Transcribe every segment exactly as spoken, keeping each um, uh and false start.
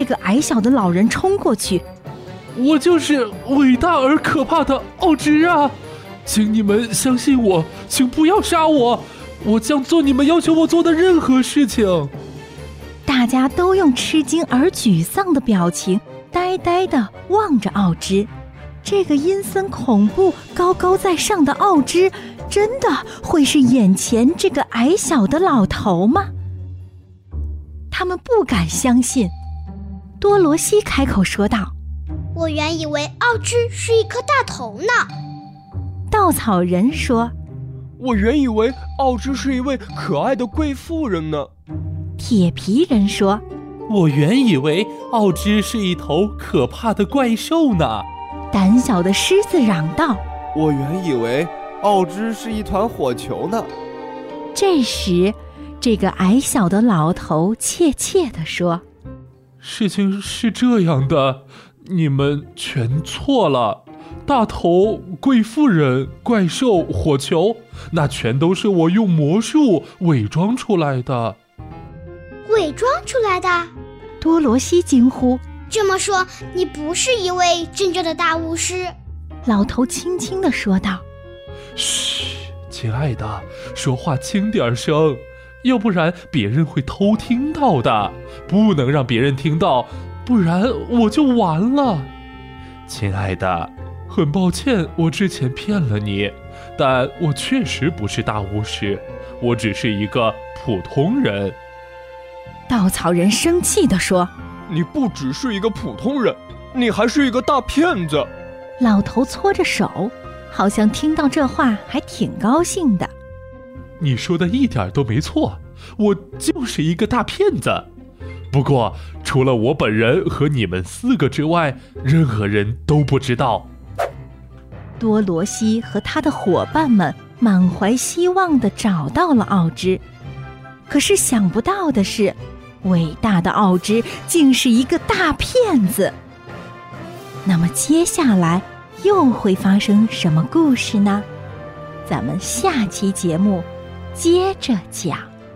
个矮小的老人冲过去。 我就是伟大而可怕的奥芝啊！请你们相信我，请不要杀我，我将做你们要求我做的任何事情。 大家都用吃惊而沮丧的表情呆呆地望着奥芝。这个阴森恐怖高高在上的奥芝，真的会是眼前这个矮小的老头吗？他们不敢相信。多罗西开口说道： 我原以为奥芝是一颗大头呢。 稻草人说： 我原以为奥芝是一位可爱的贵妇人呢。 铁皮人说： 我原以为奥芝是一头可怕的怪兽呢。 胆小的狮子嚷道： 我原以为奥芝是一团火球呢。 这时，这个矮小的老头怯怯地说： 事情是这样的，你们全错了。大头、贵妇人、怪兽、火球，那全都是我用魔术伪装出来的。 伪装出来的？ 多罗西惊呼： 这么说，你不是一位真正的大巫师？ 老头轻轻地说道： 嘘，亲爱的，说话轻点声，要不然别人会偷听到的，不能让别人听到，不然我就完了。亲爱的，很抱歉我之前骗了你，但我确实不是大巫师，我只是一个普通人。 稻草人生气地说： 你不只是一个普通人，你还是一个大骗子。 老头搓着手，好像听到这话还挺高兴的。 你说的一点都没错，我就是一个大骗子。不过除了我本人和你们四个之外，任何人都不知道。 多罗西和他的伙伴们满怀希望地找到了奥芝，可是想不到的是，伟大的奥芝竟是一个大骗子。那么接下来又会发生什么故事呢？咱们下期节目接着讲。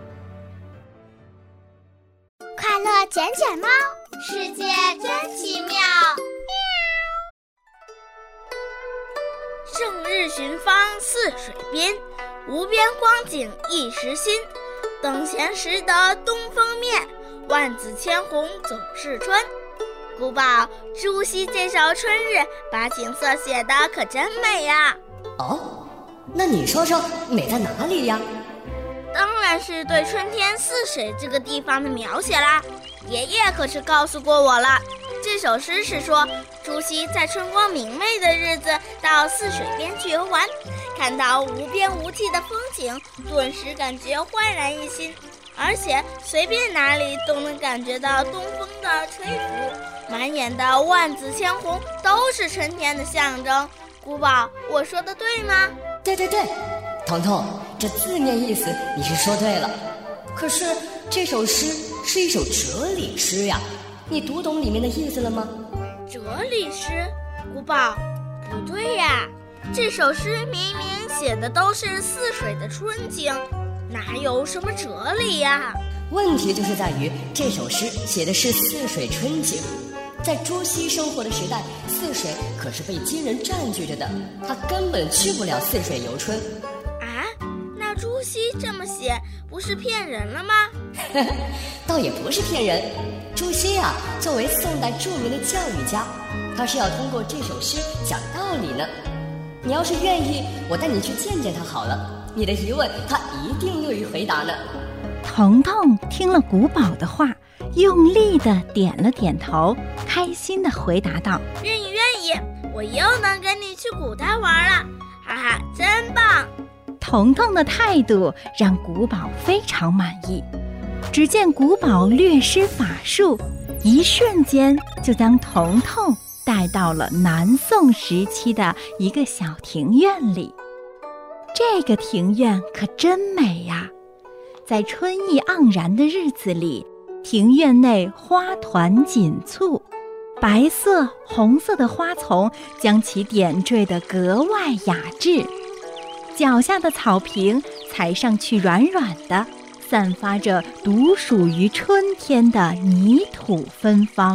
快乐捡捡猫，世界真奇妙。 胜日寻芳泗水边，无边光景一时新。等闲识得东风面，万紫千红总是春。古堡，朱熹这首《春日》把景色写得可真美呀！ 哦，那你说说美在哪里呀？ 当然是对春天泗水这个地方的描写啦。爷爷可是告诉过我了，这首诗是说朱熹在春光明媚的日子到泗水边去游玩，看到无边无际的风景，顿时感觉焕然一新，而且随便哪里都能感觉到东风的吹拂，满眼的万紫千红都是春天的象征。古堡，我说的对吗？ 对对对，彤彤，这字面意思你是说对了，可是这首诗是一首哲理诗呀，你读懂里面的意思了吗？ 哲理诗？古堡，不对呀，这首诗明明写的都是泗水的春景，哪有什么哲理呀？ 问题就是在于这首诗写的是泗水春景，在朱熹生活的时代，泗水可是被金人占据着的，他根本去不了泗水游春。 啊，那朱熹这么写不是骗人了吗？ 倒也不是骗人，朱熹啊，作为宋代著名的教育家，他是要通过这首诗讲道理呢。你要是愿意，我带你去见见他好了，你的疑问他一定乐于回答呢。 彤彤听了古堡的话，用力地点了点头，开心地回答道： 愿意愿意，我又能跟你去古代玩了，哈哈，真棒！ 彤彤的态度让古堡非常满意。只见古堡略施法术，一瞬间就将彤彤带到了南宋时期的一个小庭院里。这个庭院可真美呀！在春意盎然的日子里，庭院内花团锦簇，白色、红色的花丛将其点缀得格外雅致。脚下的草坪踩上去软软的，散发着独属于春天的泥土芬芳。